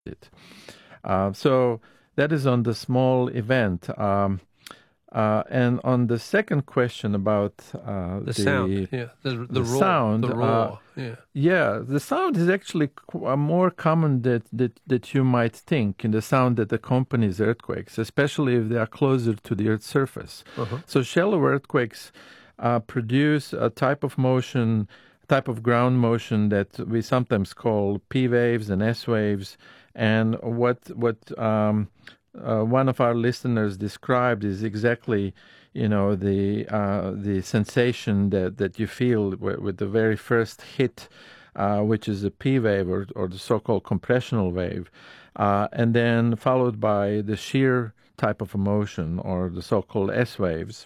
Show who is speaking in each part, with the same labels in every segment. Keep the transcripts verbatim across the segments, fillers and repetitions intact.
Speaker 1: it. Uh, so that is on the small event. Um, uh, and on the second question about uh,
Speaker 2: The
Speaker 1: the
Speaker 2: sound, yeah, the the,
Speaker 1: the
Speaker 2: roar,
Speaker 1: sound,
Speaker 2: the
Speaker 1: uh,
Speaker 2: roar, yeah.
Speaker 1: yeah, the sound is actually qu- uh, more common that, that that you might think in the sound that accompanies earthquakes, especially if they are closer to the Earth's surface.
Speaker 2: Uh-huh.
Speaker 1: So shallow earthquakes uh, produce a type of motion, type of ground motion that we sometimes call P waves and S waves. And what what um, uh, one of our listeners described is exactly, you know, the uh, the sensation that, that you feel with, with the very first hit, uh, which is a P wave or, or the so-called compressional wave, uh, and then followed by the shear type of emotion or the so-called S waves.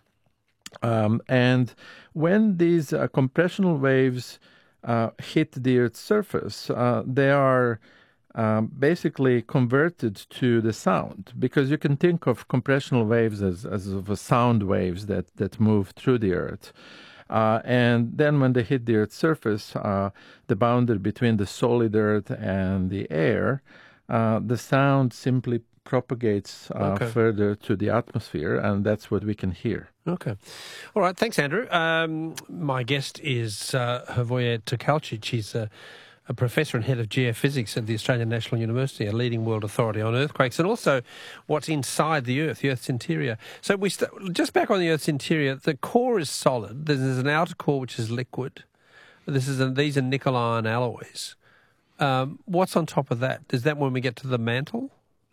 Speaker 1: Um, and when these uh, compressional waves uh, hit the Earth's surface, uh, they are um, basically converted to the sound, because you can think of compressional waves as, as of a sound waves that, that move through the Earth. Uh, and then when they hit the Earth's surface, uh, the boundary between the solid Earth and the air, uh, the sound simply propagates uh,
Speaker 2: Okay.
Speaker 1: further to the atmosphere, and that's what we can hear.
Speaker 2: Okay. All right. Thanks, Andrew. Um, my guest is uh, Hrvoje Tkalčić. She's a, a professor and head of geophysics at the Australian National University, a leading world authority on earthquakes, and also what's inside the Earth, the Earth's interior. So we st- just back on the Earth's interior, the core is solid. There's, there's an outer core which is liquid. This is a, these are nickel iron alloys. Um, what's on top of that? Is that when we get to the mantle?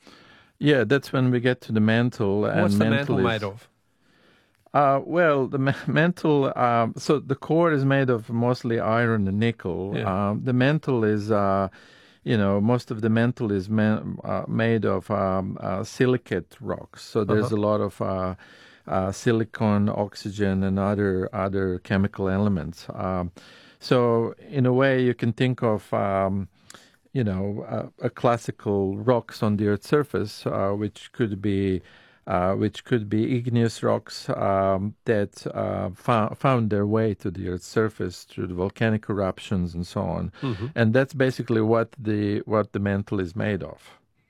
Speaker 1: Yeah, that's when we get to the mantle. And
Speaker 2: What's the
Speaker 1: mantle
Speaker 2: mantle
Speaker 1: is,
Speaker 2: made of?
Speaker 1: Uh, well, the ma- mantle, um, so the core is made of mostly iron and nickel.
Speaker 2: Yeah.
Speaker 1: Um, the mantle is, uh, you know, most of the mantle is ma- uh, made of um, uh, silicate rocks. So there's
Speaker 2: Uh-huh.
Speaker 1: a lot of uh, uh, silicon, oxygen, and other other chemical elements. Um, so in a way, you can think of um, you know, uh, a classical rocks on the Earth's surface, uh, which could be, uh, which could be igneous rocks um, that uh, fo- found their way to the Earth's surface through the volcanic eruptions and so on,
Speaker 2: Mm-hmm.
Speaker 1: and that's basically what the what the mantle is made of.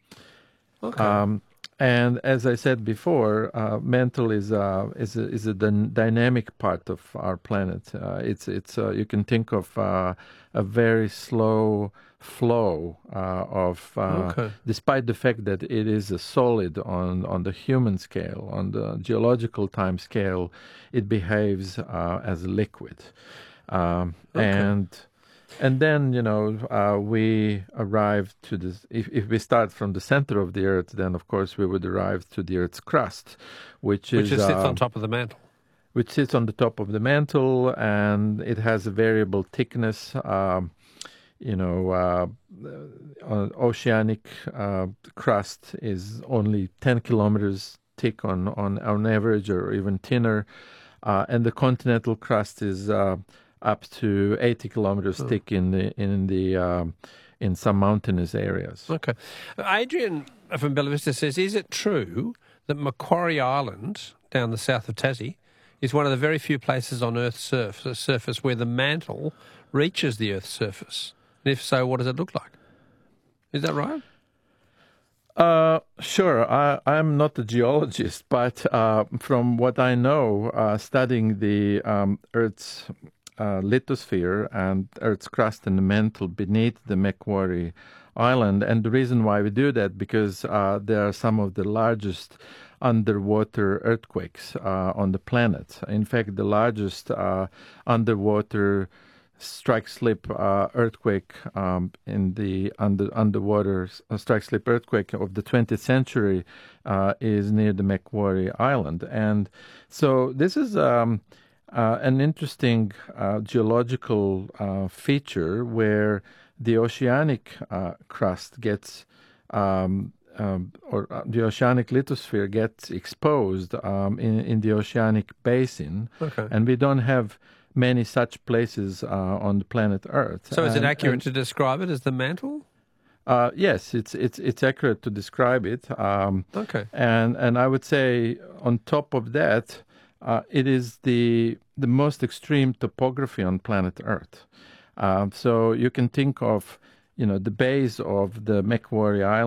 Speaker 2: Okay.
Speaker 1: Um, and as I said before, uh, mantle is uh, is a, is a dyn- dynamic part of our planet. Uh, it's it's uh, you can think of uh, a very slow flow uh, of, uh,
Speaker 2: Okay.
Speaker 1: despite the fact that it is a solid on on the human scale, on the geological time scale, it behaves uh, as a liquid, um,
Speaker 2: Okay.
Speaker 1: and. And then, you know, uh, we arrive to this. If, if we start from the center of the Earth, then of course we would arrive to the Earth's crust, which
Speaker 2: Which
Speaker 1: is
Speaker 2: just sits
Speaker 1: uh,
Speaker 2: on top of the mantle.
Speaker 1: which sits on the top of the mantle, and it has a variable thickness. Um, you know, uh, uh, oceanic uh, crust is only ten kilometers thick on, on, on average, or even thinner, uh, and the continental crust is uh, up to eighty kilometers
Speaker 2: Oh.
Speaker 1: thick in the in the um, in some mountainous areas.
Speaker 2: Okay. Adrian from Bella Vista says, is it true that Macquarie Island, down the south of Tassie, is one of the very few places on Earth's surf- surface where the mantle reaches the Earth's surface? And if so, what does it look like? Is that right?
Speaker 1: Uh, sure. I, I'm not a geologist, but uh, from what I know, uh, studying the um, Earth's uh, lithosphere and Earth's crust and the mantle beneath the Macquarie Island, and the reason why we do that because uh, there are some of the largest underwater earthquakes uh, on the planet. In fact, the largest uh, underwater strike slip uh, earthquake um, in the under underwater uh, strike slip earthquake of the twentieth century uh, is near the Macquarie Island, and so this is um, uh, an interesting uh, geological uh, feature where the oceanic uh, crust gets um, um, or uh, the oceanic lithosphere gets exposed um, in in the oceanic basin,
Speaker 2: Okay.
Speaker 1: and we don't have many such places uh, on the planet Earth.
Speaker 2: So is it
Speaker 1: And-
Speaker 2: accurate
Speaker 1: and,
Speaker 2: to describe it as the mantle?
Speaker 1: uh, yes, it's it's it's accurate to describe it. Um,
Speaker 2: Okay.
Speaker 1: and and I would say on top of that, uh, it is the the most extreme topography on planet Earth. Um, so you can think of, you know, the base of the Macquarie Island.